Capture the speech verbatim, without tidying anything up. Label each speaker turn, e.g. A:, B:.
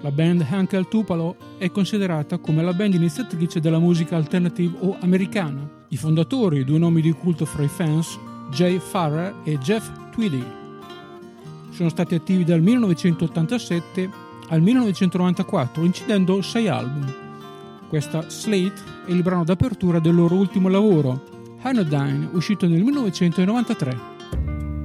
A: La band Uncle Tupelo è considerata come la band iniziatrice della musica alternative o americana. I fondatori, due nomi di culto fra i fans, Jay Farrar e Jeff Tweedy, sono stati attivi dal millenovecentottantasette al millenovecentonovantaquattro, incidendo sei album. Questa Slate è il brano d'apertura del loro ultimo lavoro, Anodyne, uscito nel millenovecentonovantatré.